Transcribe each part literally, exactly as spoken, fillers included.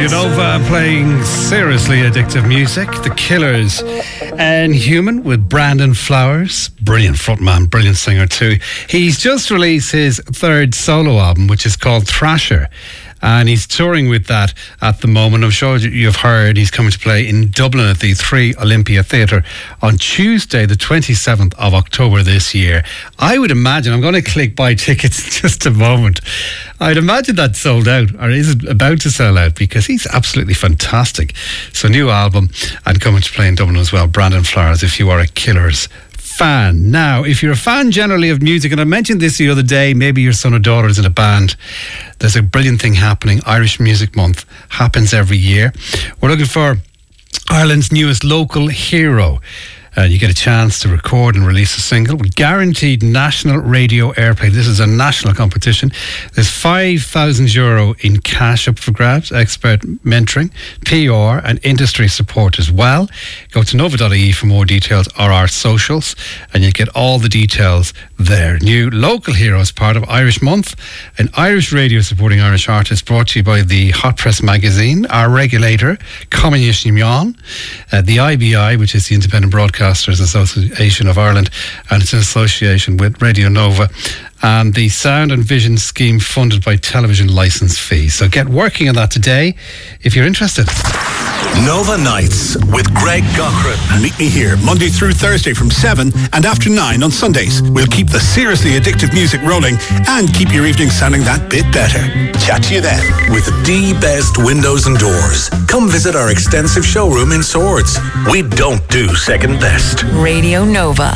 Radio Nova playing seriously addictive music. The Killers and Human with Brandon Flowers. Brilliant frontman, brilliant singer too. He's just released his third solo album, which is called Thrasher. And he's touring with that at the moment. I'm sure you've heard he's coming to play in Dublin at the Three Olympia Theatre on Tuesday, the twenty-seventh of October this year. I would imagine, I'm going to click buy tickets in just a moment. I'd imagine that's sold out, or is it about to sell out, because he's absolutely fantastic. So, new album and coming to play in Dublin as well. Brandon Flowers, if you are a Killers fan. Now, if you're a fan generally of music, and I mentioned this the other day, maybe your son or daughter is in a band, there's a brilliant thing happening. Irish Music Month happens every year. We're looking for Ireland's newest local hero. Uh, you get a chance to record and release a single with guaranteed national radio airplay. This is a national competition. There's five thousand euro in cash up for grabs, expert mentoring, P R and industry support as well. Go to nova dot I E for more details, or our socials, and you get all the details there. New local heroes, part of Irish Month, an Irish radio supporting Irish artists, brought to you by the Hot Press magazine, our regulator, Communist Union, uh, the I B I, which is the Independent Broadcasters Association of Ireland, and it's in association with Radio Nova, and the Sound and Vision Scheme funded by television licence fees. So get working on that today if you're interested. Nova Nights with Greg Cochran. Meet me here Monday through Thursday from seven and after nine on Sundays. We'll keep the seriously addictive music rolling and keep your evening sounding that bit better. Chat to you then. With the best windows and doors, come visit our extensive showroom in Swords. We don't do second best. Radio Nova.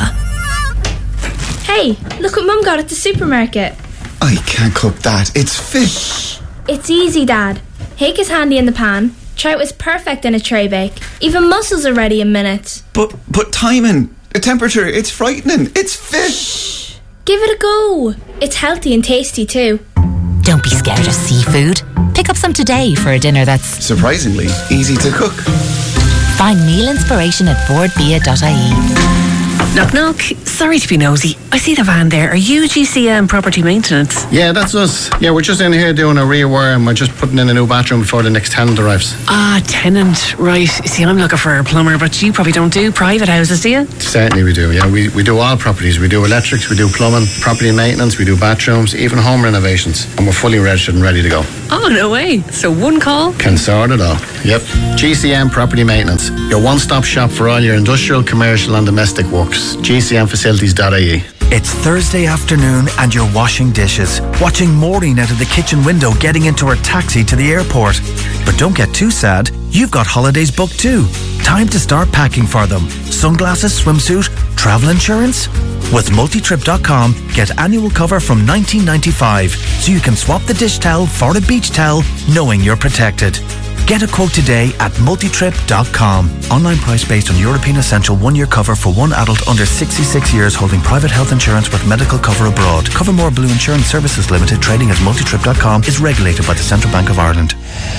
Hey, look what Mum got at the supermarket. I can't cook that. It's fish. It's easy, Dad. Hake is handy in the pan. Trout is perfect in a tray bake. Even mussels are ready in minutes. But but timing, the temperature, it's frightening. It's fish. Give it a go. It's healthy and tasty too. Don't be scared of seafood. Pick up some today for a dinner that's surprisingly easy to cook. Find meal inspiration at board bia dot I E. Knock knock. Sorry to be nosy. I see the van there. Are you G C M Property Maintenance? Yeah, that's us. Yeah, we're just in here doing a rewire and we're just putting in a new bathroom before the next tenant arrives. Ah, tenant. Right. You see, I'm looking for a plumber, but you probably don't do private houses, do you? Certainly we do, yeah. We, we do all properties. We do electrics, we do plumbing, property maintenance, we do bathrooms, even home renovations. And we're fully registered and ready to go. Oh, no way. So one call? Can sort it all. Yep. G C M Property Maintenance. Your one-stop shop for all your industrial, commercial and domestic works. G C M facilities dot I E. It's Thursday afternoon and you're washing dishes, watching Maureen out of the kitchen window getting into her taxi to the airport. But don't get too sad, you've got holidays booked too. Time to start packing for them. Sunglasses, swimsuit, travel insurance? With multitrip dot com, get annual cover from nineteen ninety-five, so you can swap the dish towel for a beach towel, knowing you're protected. Get a quote today at multitrip dot com. Online price based on European Essential one-year cover for one adult under sixty-six years holding private health insurance with medical cover abroad. Covermore Blue Insurance Services Limited, trading as multitrip dot com, is regulated by the Central Bank of Ireland.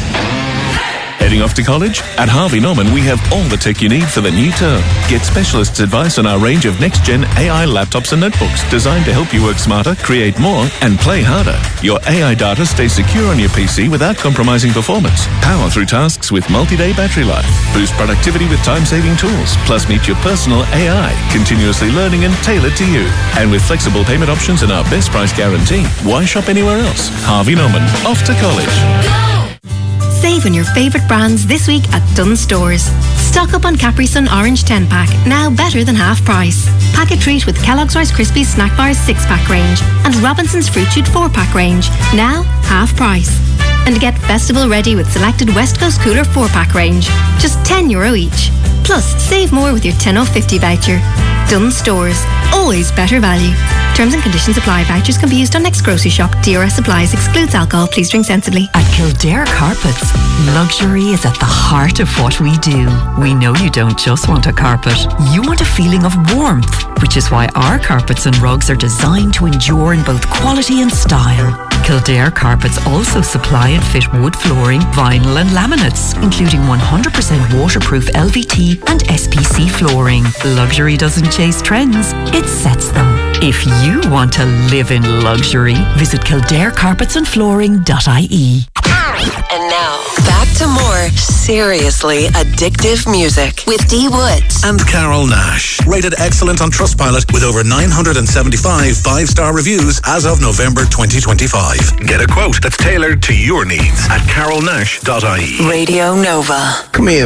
Heading off to college? At Harvey Norman, we have all the tech you need for the new term. Get specialists' advice on our range of next-gen A I laptops and notebooks designed to help you work smarter, create more, and play harder. Your A I data stays secure on your P C without compromising performance. Power through tasks with multi-day battery life. Boost productivity with time-saving tools. Plus, meet your personal A I, continuously learning and tailored to you. And with flexible payment options and our best price guarantee, why shop anywhere else? Harvey Norman, off to college. Save on your favourite brands this week at Dunn Stores. Stock up on Capri Sun Orange ten pack, now better than half price. Pack a treat with Kellogg's Rice Krispies Snack Bars six pack range and Robinson's Fruit Shoot four pack range, now half price. And get festival ready with selected West Coast Cooler four pack range, just ten euro each. Plus, save more with your ten off fifty voucher. Dunn Stores, always better value. Terms and conditions apply. Vouchers can be used on next grocery shop. D R S supplies. Excludes alcohol. Please drink sensibly. At Kildare Carpets, luxury is at the heart of what we do. We know you don't just want a carpet. You want a feeling of warmth, which is why our carpets and rugs are designed to endure in both quality and style. Kildare Carpets also supply and fit wood flooring, vinyl and laminates, including one hundred percent waterproof L V T and S P C flooring. Luxury doesn't chase trends, it sets them. If you want to live in luxury, visit kildare carpets and flooring dot I E. And now, back to more seriously addictive music with Dee Woods and Carol Nash. Rated excellent on Trustpilot with over nine hundred seventy-five five-star reviews as of November twenty twenty-five. Get a quote that's tailored to your needs at carol nash dot I E. Radio Nova. Come here.